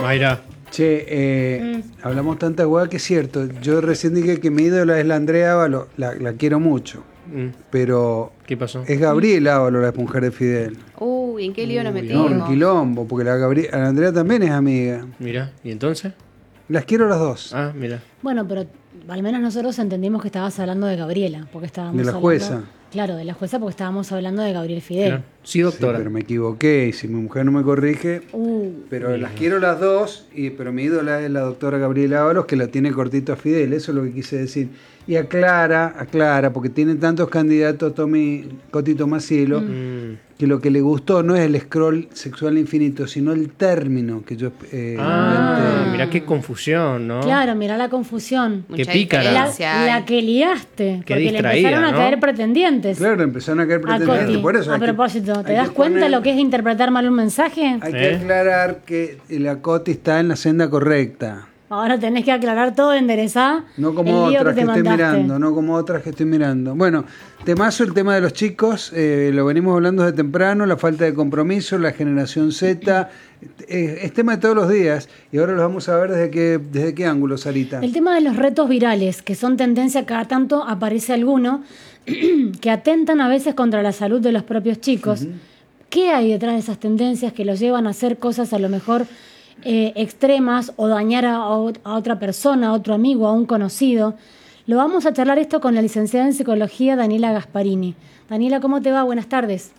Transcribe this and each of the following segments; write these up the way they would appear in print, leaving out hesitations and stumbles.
Mayra. Che, hablamos tanta hueá que es cierto. Yo recién dije que mi ídola es la Andrea Ávalo, la quiero mucho. Pero ¿Qué pasó? es Gabriela Ávalo, la mujer de Fidel. Uy, ¿en qué lío nos No, metimos? un quilombo, porque la Andrea también es amiga. Mira, ¿y entonces? Las quiero las dos. Ah, mira. Bueno, pero al menos nosotros entendimos que estabas hablando de Gabriela, porque estábamos De la hablando, jueza. Claro, de la jueza, porque estábamos hablando de Gabriel Fidel. Claro. Sí, doctora. Sí, pero me equivoqué y si mi mujer no me corrige. Pero las quiero las dos, pero mi ídola es la doctora Gabriela Ábalos, que la tiene cortito a Fidel, eso es lo que quise decir. Y aclara, porque tienen tantos candidatos, Coti Tomacielo, que lo que le gustó no es el scroll sexual infinito, sino el término que yo inventé. Mirá qué confusión, ¿no? Claro, mirá la confusión. Qué Mucha pícara. diferencia hay. La que liaste, Qué porque le distraída, empezaron a ¿no? caer pretendientes. Claro, empezaron a caer A pretendientes, Coti. por eso. A hay que- propósito, ¿te hay das que cuenta poner- lo que es interpretar mal un mensaje? Hay que aclarar que la Coti está en la senda correcta. Ahora tenés que aclarar todo, enderezar No como el lío otras que que te estoy mandaste. mirando, no como otras que estoy mirando. Bueno, temazo el tema de los chicos, lo venimos hablando desde temprano, la falta de compromiso, la generación Z, es tema de todos los días y ahora lo vamos a ver desde qué ángulo, Sarita. El tema de los retos virales, que son tendencia, cada tanto aparece alguno, que atentan a veces contra la salud de los propios chicos. ¿Qué hay detrás de esas tendencias que los llevan a hacer cosas a lo mejor extremas o dañar a otra persona, a otro amigo, a un conocido? Lo vamos a charlar esto con la licenciada en psicología Daniela Gasparini. Daniela, ¿cómo te va? Buenas tardes.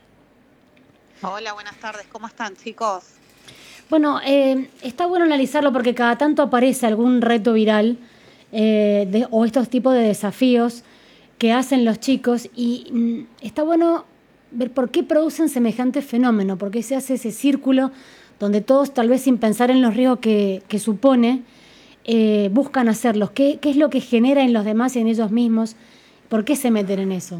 Hola, buenas tardes. ¿Cómo están, chicos? Bueno, está bueno analizarlo porque cada tanto aparece algún reto viral o estos tipos de desafíos que hacen los chicos y está bueno ver por qué producen semejante fenómeno, por qué se hace ese círculo donde todos, tal vez sin pensar en los riesgos que supone, buscan hacerlos. ¿Qué es lo que genera en los demás y en ellos mismos? ¿Por qué se meten en eso?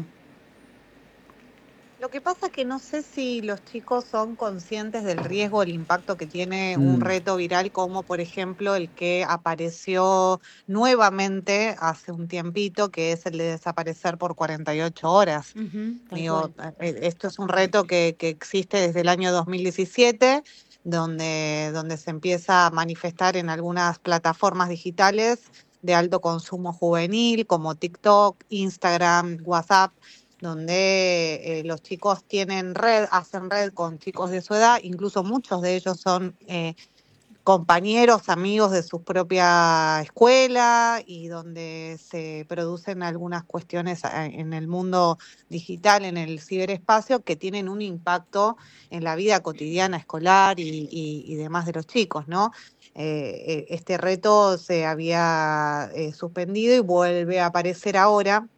Lo que pasa es que no sé si los chicos son conscientes del riesgo, el impacto que tiene un reto viral, como por ejemplo el que apareció nuevamente hace un tiempito, que es el de desaparecer por 48 horas. Digo, esto es un reto que existe desde el año 2017, donde se empieza a manifestar en algunas plataformas digitales de alto consumo juvenil, como TikTok, Instagram, WhatsApp, donde los chicos hacen red con chicos de su edad, incluso muchos de ellos son compañeros, amigos de su propia escuela y donde se producen algunas cuestiones en el mundo digital, en el ciberespacio, que tienen un impacto en la vida cotidiana escolar y demás de los chicos, ¿no? Este reto se había suspendido y vuelve a aparecer ahora.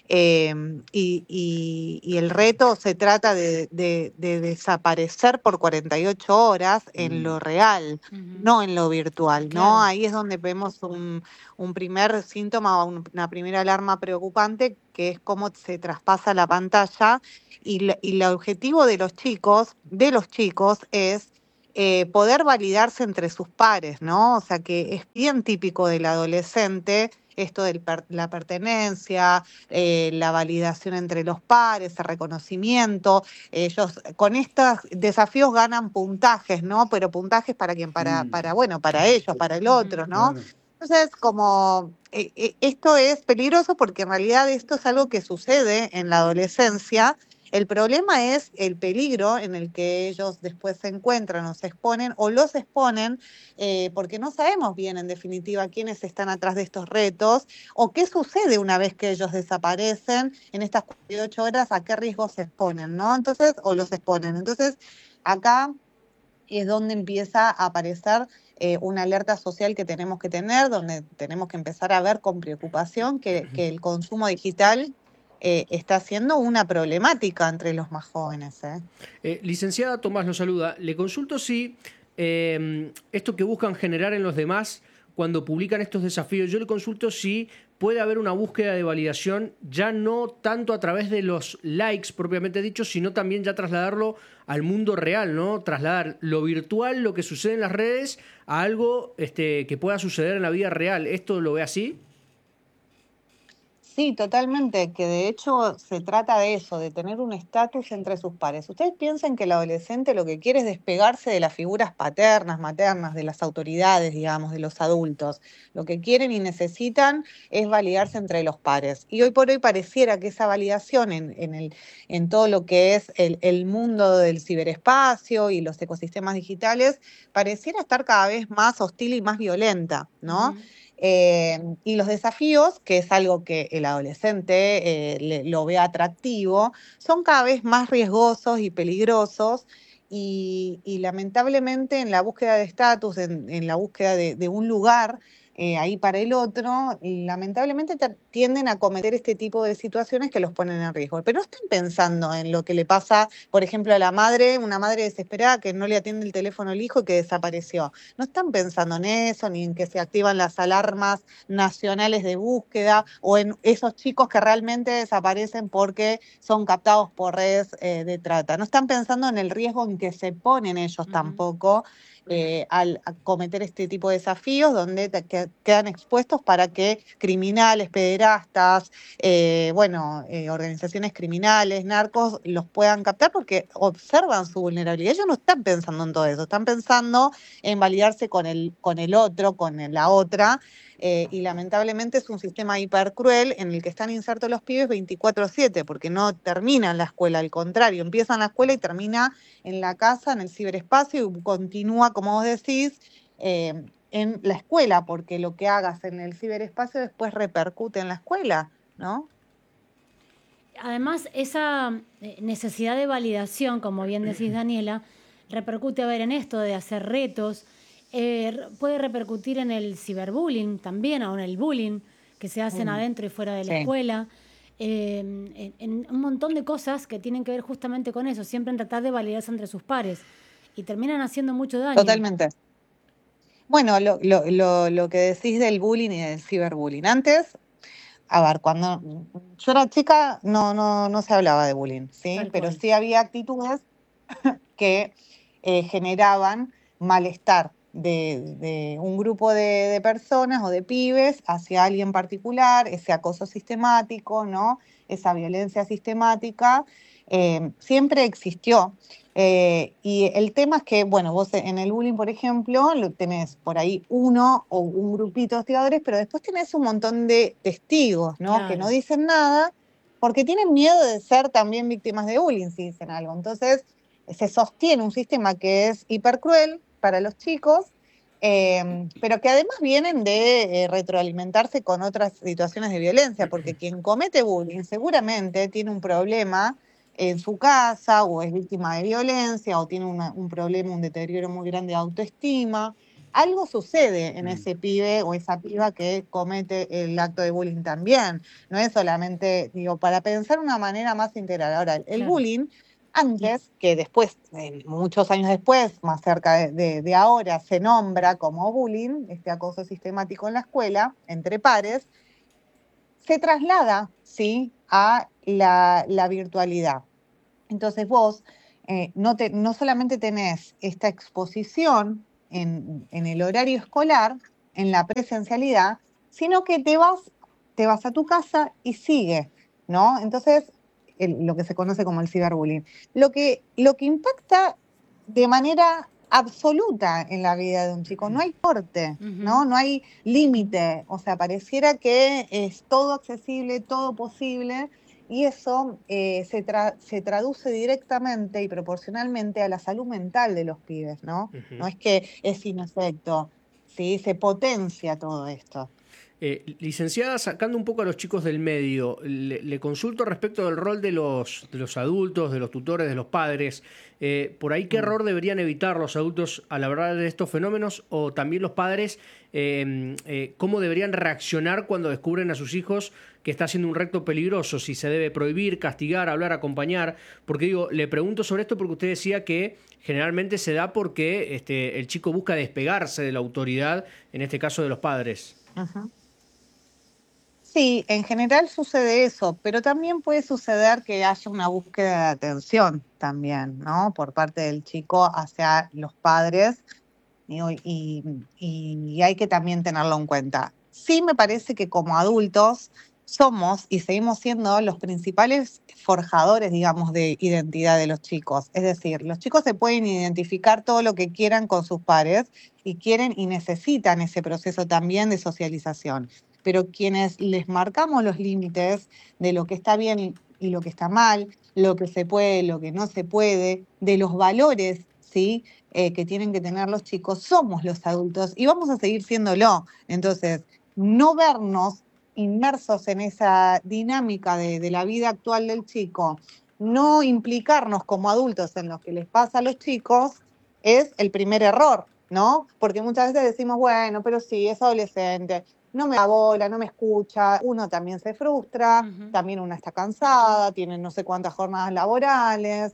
Y el reto se trata de desaparecer por 48 horas en lo real, no en lo virtual, ¿no? Claro. Ahí es donde vemos un primer síntoma, una primera alarma preocupante, que es cómo se traspasa la pantalla y el objetivo de los chicos es poder validarse entre sus pares, ¿no? O sea que es bien típico del adolescente esto de la pertenencia, la validación entre los pares, el reconocimiento. Ellos con estos desafíos ganan puntajes, ¿no? Pero puntajes para quién, para ellos, para el otro, ¿no? Claro. Entonces, como esto es peligroso porque en realidad esto es algo que sucede en la adolescencia. El problema es el peligro en el que ellos después se encuentran o se exponen o los exponen porque no sabemos bien en definitiva quiénes están atrás de estos retos o qué sucede una vez que ellos desaparecen en estas 48 horas, a qué riesgos se exponen, ¿no? Entonces, o los exponen. Entonces, acá es donde empieza a aparecer una alerta social que tenemos que tener, donde tenemos que empezar a ver con preocupación que el consumo digital está siendo una problemática entre los más jóvenes. Licenciada Tomás lo saluda. Le consulto si esto que buscan generar en los demás cuando publican estos desafíos, yo le consulto si puede haber una búsqueda de validación ya no tanto a través de los likes propiamente dicho, sino también ya trasladarlo al mundo real, ¿no? Trasladar lo virtual, lo que sucede en las redes, a algo que pueda suceder en la vida real. ¿Esto lo ve así? Sí, totalmente, que de hecho se trata de eso, de tener un estatus entre sus pares. Ustedes piensan que el adolescente lo que quiere es despegarse de las figuras paternas, maternas, de las autoridades, digamos, de los adultos. Lo que quieren y necesitan es validarse entre los pares. Y hoy por hoy pareciera que esa validación en todo lo que es el mundo del ciberespacio y los ecosistemas digitales pareciera estar cada vez más hostil y más violenta, ¿no? Ujú. Y los desafíos, que es algo que el adolescente lo ve atractivo, son cada vez más riesgosos y peligrosos. Y lamentablemente en la búsqueda de estatus, en la búsqueda de un lugar ahí para el otro, y lamentablemente tienden a cometer este tipo de situaciones que los ponen en riesgo. Pero no están pensando en lo que le pasa, por ejemplo, a la madre, una madre desesperada que no le atiende el teléfono al hijo y que desapareció. No están pensando en eso, ni en que se activan las alarmas nacionales de búsqueda o en esos chicos que realmente desaparecen porque son captados por redes de trata. No están pensando en el riesgo en que se ponen ellos Ujú. tampoco al cometer este tipo de desafíos donde quedan expuestos para que criminales, pederastas, organizaciones criminales, narcos, los puedan captar porque observan su vulnerabilidad. Ellos no están pensando en todo eso, están pensando en validarse con el otro, con la otra, y lamentablemente es un sistema hiper cruel en el que están insertos los pibes 24/7, porque no terminan la escuela, al contrario, empiezan la escuela y termina en la casa, en el ciberespacio, y continúa, como vos decís, en la escuela, porque lo que hagas en el ciberespacio después repercute en la escuela, ¿no? Además, esa necesidad de validación, como bien decís, Daniela, repercute, a ver, en esto de hacer retos, puede repercutir en el ciberbullying también, o en el bullying que se hacen Mm, adentro y fuera de la sí, escuela, en un montón de cosas que tienen que ver justamente con eso, siempre en tratar de validarse entre sus pares, y terminan haciendo mucho daño. totalmente. Bueno, lo que decís del bullying y del ciberbullying. Antes, a ver, cuando yo era chica no se hablaba de bullying, ¿sí? Tal Pero cual. sí había actitudes que generaban malestar de un grupo de personas o de pibes hacia alguien particular, ese acoso sistemático, ¿no? Esa violencia sistemática, siempre existió. Y el tema es que, bueno, vos en el bullying, por ejemplo, lo tenés por ahí uno o un grupito de hostigadores, pero después tenés un montón de testigos, ¿no? Que no Claro. dicen nada porque tienen miedo de ser también víctimas de bullying si dicen algo. Entonces, se sostiene un sistema que es hipercruel para los chicos, pero que además vienen de retroalimentarse con otras situaciones de violencia, porque quien comete bullying seguramente tiene un problema en su casa o es víctima de violencia o tiene un problema, un deterioro muy grande de autoestima. Algo sucede en ese pibe o esa piba que comete el acto de bullying también. No es solamente, digo, para pensar de una manera más integral. Ahora, el Claro. bullying antes, que después, muchos años después, más cerca de ahora, se nombra como bullying, este acoso sistemático en la escuela, entre pares, se traslada, ¿sí?, a la virtualidad. Entonces vos no solamente tenés esta exposición en el horario escolar, en la presencialidad, sino que te vas a tu casa y sigue, ¿no? Entonces, lo que se conoce como el ciberbullying. Lo que impacta de manera absoluta en la vida de un chico, no hay corte, Ujú. ¿no? No hay límite, o sea, pareciera que es todo accesible, todo posible, y eso se traduce directamente y proporcionalmente a la salud mental de los pibes, ¿no? No Ujú. es que es sin efecto, ¿sí? Se potencia todo esto. Licenciada, sacando un poco a los chicos del medio, le consulto respecto del rol de los adultos, de los tutores, de los padres. ¿Por ahí qué Mm. error deberían evitar los adultos al hablar de estos fenómenos? O también los padres, ¿cómo deberían reaccionar cuando descubren a sus hijos que está haciendo un reto peligroso? Si se debe prohibir, castigar, hablar, acompañar. Porque digo, le pregunto sobre esto porque usted decía que generalmente se da porque el chico busca despegarse de la autoridad, en este caso de los padres. Ajá. Sí, en general sucede eso, pero también puede suceder que haya una búsqueda de atención también, ¿no? Por parte del chico hacia los padres y hay que también tenerlo en cuenta. Sí me parece que como adultos somos y seguimos siendo los principales forjadores, digamos, de identidad de los chicos. Es decir, los chicos se pueden identificar todo lo que quieran con sus pares y quieren y necesitan ese proceso también de socialización. Pero quienes les marcamos los límites de lo que está bien y lo que está mal, lo que se puede, lo que no se puede, de los valores, ¿sí? Que tienen que tener los chicos, somos los adultos y vamos a seguir siéndolo. Entonces, no vernos inmersos en esa dinámica de la vida actual del chico, no implicarnos como adultos en lo que les pasa a los chicos, es el primer error, ¿no? Porque muchas veces decimos, bueno, pero sí, es adolescente, no me da bola, no me escucha, uno también se frustra, también una está cansada, tiene no sé cuántas jornadas laborales,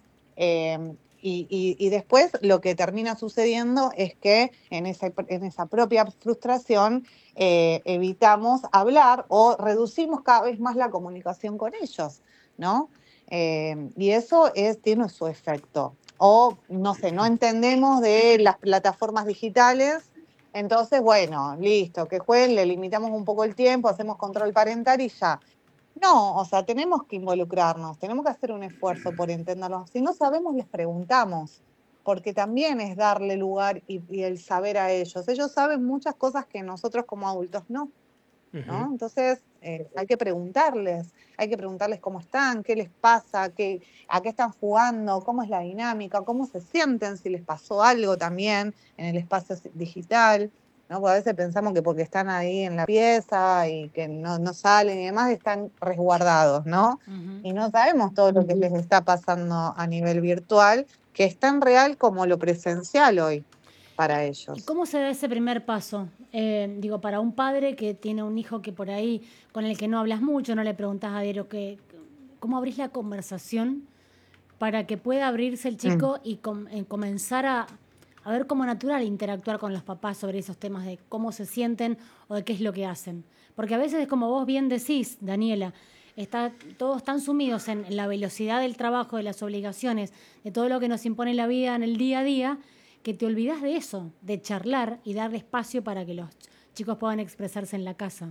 y después lo que termina sucediendo es que en esa propia frustración evitamos hablar o reducimos cada vez más la comunicación con ellos, ¿no? Y eso tiene su efecto. O, no sé, no entendemos de las plataformas digitales, entonces, bueno, listo, que jueguen, le limitamos un poco el tiempo, hacemos control parental y ya. No, o sea, tenemos que involucrarnos, tenemos que hacer un esfuerzo por entenderlos. Si no sabemos, les preguntamos, porque también es darle lugar y el saber a ellos. Ellos saben muchas cosas que nosotros como adultos no, ¿no? Entonces, hay que preguntarles cómo están, qué les pasa, a qué están jugando, cómo es la dinámica, cómo se sienten, si les pasó algo también en el espacio digital, ¿no? Porque a veces pensamos que porque están ahí en la pieza y que no salen y demás, están resguardados, ¿no? Y no sabemos todo lo que les está pasando a nivel virtual, que es tan real como lo presencial hoy para ellos. ¿Y cómo se da ese primer paso? Digo, para un padre que tiene un hijo que por ahí, con el que no hablas mucho, no le preguntas a diario, ¿cómo abrís la conversación para que pueda abrirse el chico y comenzar a ver como natural interactuar con los papás sobre esos temas de cómo se sienten o de qué es lo que hacen? Porque a veces es como vos bien decís, Daniela, todos están sumidos en la velocidad del trabajo, de las obligaciones, de todo lo que nos impone la vida en el día a día, que te olvidás de eso, de charlar y darle espacio para que los chicos puedan expresarse en la casa.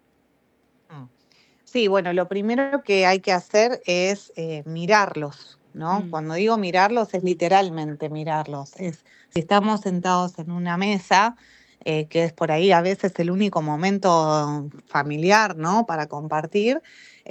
Sí, bueno, lo primero que hay que hacer es mirarlos, ¿no? Cuando digo mirarlos es literalmente mirarlos. Si estamos sentados en una mesa, que es por ahí a veces el único momento familiar, ¿no? Para compartir,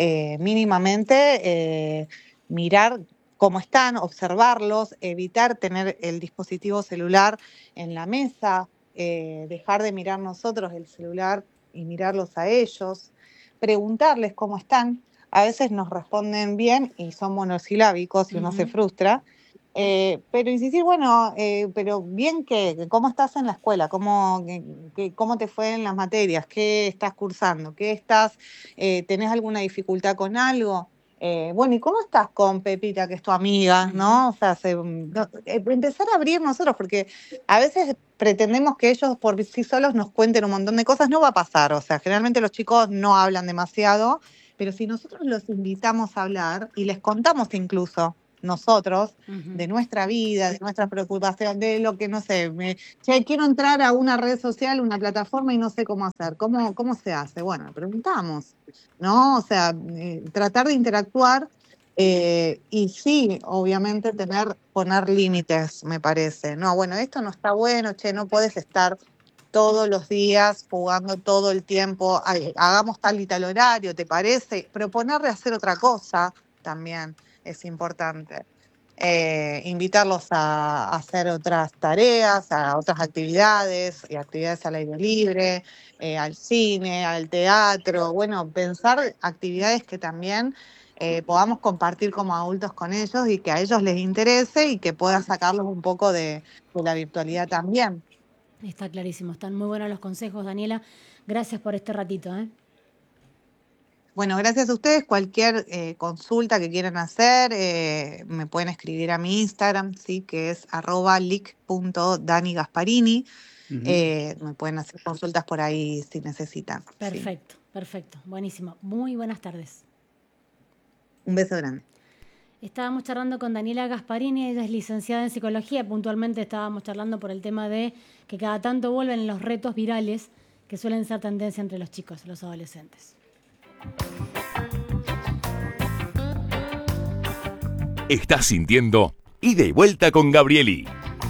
mínimamente mirar cómo están, observarlos, evitar tener el dispositivo celular en la mesa, dejar de mirar nosotros el celular y mirarlos a ellos, preguntarles cómo están. A veces nos responden bien y son monosilábicos y uno se frustra. Pero insistir, bueno, pero bien ¿cómo estás en la escuela? ¿Cómo te fue en las materias? ¿Qué estás cursando? ¿Tenés alguna dificultad con algo? Bueno, ¿y cómo estás con Pepita, que es tu amiga? ¿No? O sea, empezar a abrir nosotros, porque a veces pretendemos que ellos por sí solos nos cuenten un montón de cosas, no va a pasar. O sea, generalmente los chicos no hablan demasiado, pero si nosotros los invitamos a hablar y les contamos incluso nosotros, de nuestra vida, de nuestra preocupación, de lo que, no sé, quiero entrar a una red social, una plataforma y no sé cómo hacer. ¿Cómo se hace? Bueno, preguntamos, ¿no? O sea, tratar de interactuar y sí, obviamente poner límites, me parece. No, bueno, esto no está bueno, no puedes estar todos los días jugando todo el tiempo, hagamos tal y tal horario, ¿te parece? Proponerle hacer otra cosa también es importante. Invitarlos a hacer otras tareas, a otras actividades, y actividades al aire libre, al cine, al teatro, bueno, pensar actividades que también podamos compartir como adultos con ellos y que a ellos les interese y que puedan sacarlos un poco de la virtualidad también. Está clarísimo, están muy buenos los consejos, Daniela. Gracias por este ratito. Bueno, gracias a ustedes. Cualquier consulta que quieran hacer, me pueden escribir a mi Instagram, ¿sí? Que es @lic.danigasparini. Me pueden hacer consultas por ahí si necesitan. Perfecto, ¿sí? Perfecto. Buenísimo. Muy buenas tardes. Un beso grande. Estábamos charlando con Daniela Gasparini, ella es licenciada en psicología. Puntualmente estábamos charlando por el tema de que cada tanto vuelven los retos virales que suelen ser tendencia entre los chicos, los adolescentes. Estás sintiendo Ida y Vuelta con Gabrieli.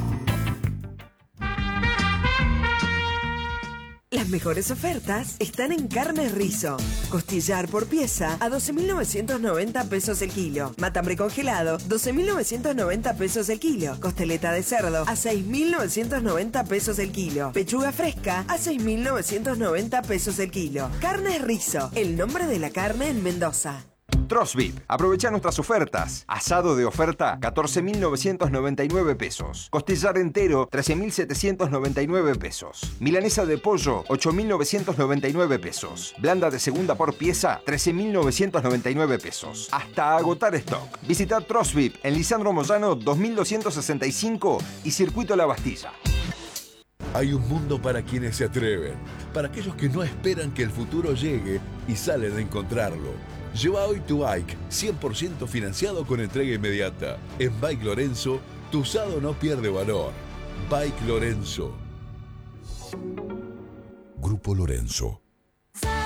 Las mejores ofertas están en Carnes Rizo. Costillar por pieza a 12.990 pesos el kilo. Matambre congelado, 12.990 pesos el kilo. Costeleta de cerdo a 6.990 pesos el kilo. Pechuga fresca a 6.990 pesos el kilo. Carnes Rizo, el nombre de la carne en Mendoza. Trosvip, aprovecha nuestras ofertas. Asado de oferta, 14.999 pesos. Costillar entero, 13.799 pesos. Milanesa de pollo, 8.999 pesos. Blanda de segunda por pieza, 13.999 pesos. Hasta agotar stock. Visita Trosvip en Lisandro Moyano 2265 y Circuito La Bastilla. Hay un mundo para quienes se atreven, para aquellos que no esperan que el futuro llegue y salen a encontrarlo. Lleva hoy tu bike 100% financiado con entrega inmediata. En Bike Lorenzo, tu usado no pierde valor. Bike Lorenzo. Grupo Lorenzo.